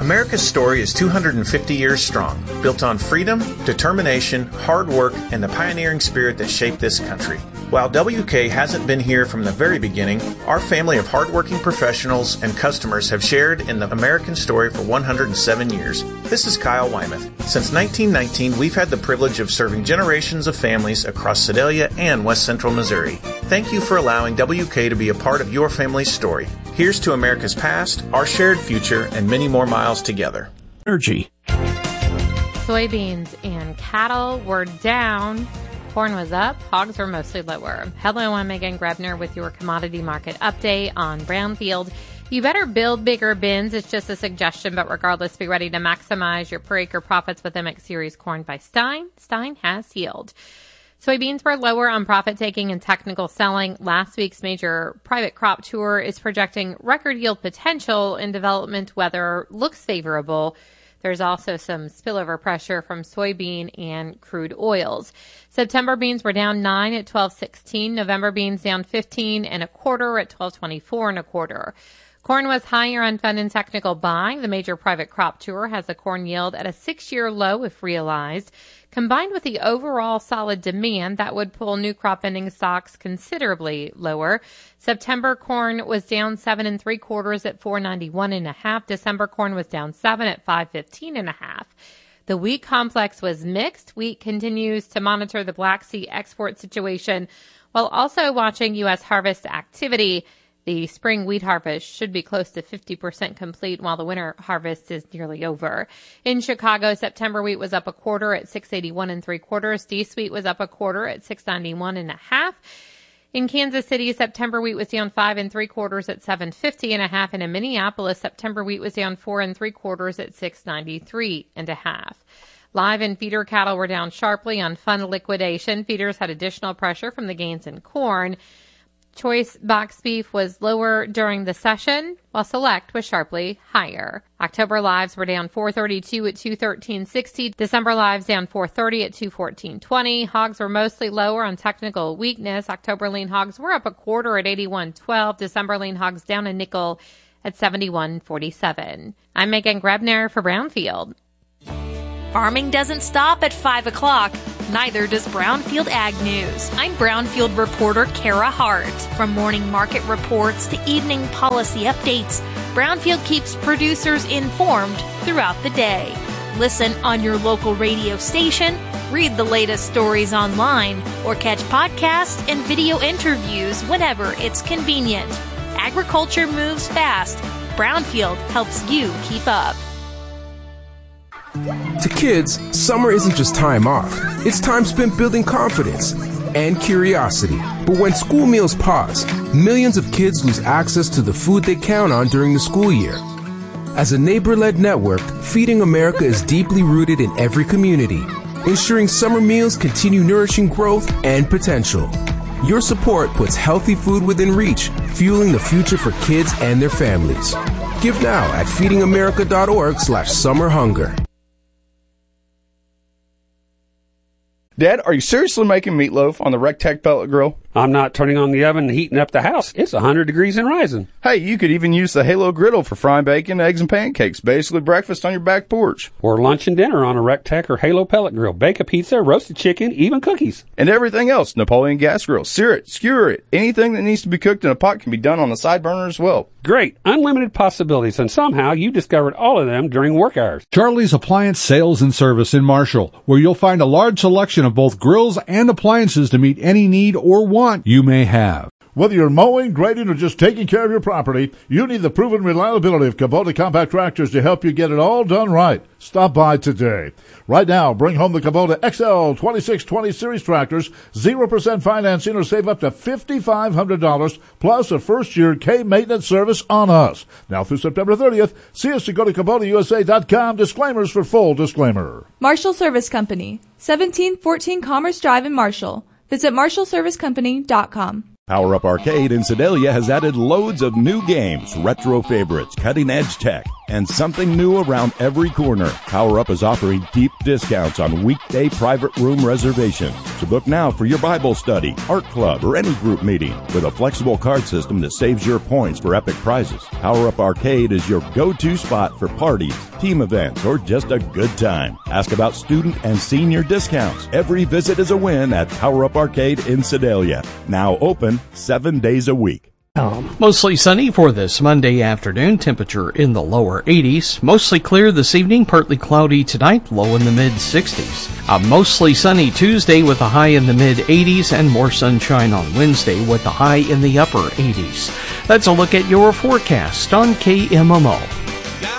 America's story is 250 years strong, built on freedom, determination, hard work, and the pioneering spirit that shaped this country. While WK hasn't been here from the very beginning, our family of hardworking professionals and customers have shared in the American story for 107 years. This is Kyle Wymuth. Since 1919, we've had the privilege of serving generations of families across Sedalia and West Central Missouri. Thank you for allowing WK to be a part of your family's story. Here's to America's past, our shared future, and many more miles together. Energy. Soybeans and cattle were down. Corn was up. Hogs were mostly lower. Hello, I'm Megan Grebner with your commodity market update on Brownfield. You better build bigger bins. It's just a suggestion, but regardless, be ready to maximize your per acre profits with MX Series corn by Stein. Stein has yield. Soybeans were lower on profit-taking and technical selling. Last week's major private crop tour is projecting record yield potential in development weather looks favorable. There's also some spillover pressure from soybean and crude oils. September beans were down 9 at 12.16. November beans down 15 and a quarter at 12.24 and a quarter. Corn was higher on fund and technical buying. The major private crop tour has the corn yield at a 6-year low if realized. Combined with the overall solid demand, that would pull new crop ending stocks considerably lower. September corn was down 7 3/4 at 491.5. December corn was down 7 at 515.5. The wheat complex was mixed. Wheat continues to monitor the Black Sea export situation while also watching U.S. harvest activity. The spring wheat harvest should be close to 50% complete, while the winter harvest is nearly over. In Chicago, September wheat was up a quarter at 681 3/4. D wheat was up a quarter at 691.5. In Kansas City, September wheat was down 5 3/4 at 750.5. And in Minneapolis, September wheat was down 4 3/4 at 693.5. Live and feeder cattle were down sharply on fund liquidation. Feeders had additional pressure from the gains in corn. Choice box beef was lower during the session, while select was sharply higher. October lives were down 432 at 213.60. December lives down 430 at 214.20. Hogs were mostly lower on technical weakness. October lean hogs were up a quarter at 81.12. December lean hogs down a nickel at 71.47. I'm Megan Grebner for Brownfield. Farming doesn't stop at 5 o'clock. Neither does Brownfield Ag News. I'm Brownfield reporter Kara Hart. From morning market reports to evening policy updates, Brownfield keeps producers informed throughout the day. Listen on your local radio station, read the latest stories online, or catch podcasts and video interviews whenever it's convenient. Agriculture moves fast. Brownfield helps you keep up. To kids, summer isn't just time off. It's time spent building confidence and curiosity. But when school meals pause, millions of kids lose access to the food they count on during the school year. As a neighbor-led network, Feeding America is deeply rooted in every community, ensuring summer meals continue nourishing growth and potential. Your support puts healthy food within reach, fueling the future for kids and their families. Give now at feedingamerica.org/summerhunger. Dad, are you seriously making meatloaf on the Rectech pellet grill? I'm not turning on the oven and heating up the house. It's 100 degrees and rising. Hey, you could even use the Halo griddle for frying bacon, eggs, and pancakes. Basically breakfast on your back porch. Or lunch and dinner on a Rectech or Halo pellet grill. Bake a pizza, roasted chicken, even cookies. And everything else. Napoleon gas grill. Sear it, skewer it. Anything that needs to be cooked in a pot can be done on the side burner as well. Great. Unlimited possibilities. And somehow you discovered all of them during work hours. Charlie's Appliance Sales and Service in Marshall, where you'll find a large selection of both grills and appliances to meet any need or want you may have. Whether you're mowing, grading, or just taking care of your property, you need the proven reliability of Kubota compact tractors to help you get it all done right. Stop by today. Right now, bring home the Kubota XL 2620 Series tractors, 0% financing, or save up to $5,500 plus a first-year K-maintenance service on us. Now through September 30th, see us to go to KubotaUSA.com. Disclaimers for full disclaimer. Marshall Service Company, 1714 Commerce Drive in Marshall. Visit MarshallServiceCompany.com. Power Up Arcade in Sedalia has added loads of new games, retro favorites, cutting-edge tech, and something new around every corner. Power Up is offering deep discounts on weekday private room reservations. So book now for your Bible study, art club, or any group meeting with a flexible card system that saves your points for epic prizes. Power Up Arcade is your go-to spot for parties, team events, or just a good time. Ask about student and senior discounts. Every visit is a win at Power Up Arcade in Sedalia. Now open 7 days a week. Mostly sunny for this Monday afternoon, temperature in the lower 80s. Mostly clear this evening, partly cloudy tonight, low in the mid-60s. A mostly sunny Tuesday with a high in the mid-80s and more sunshine on Wednesday with a high in the upper 80s. That's a look at your forecast on KMMO.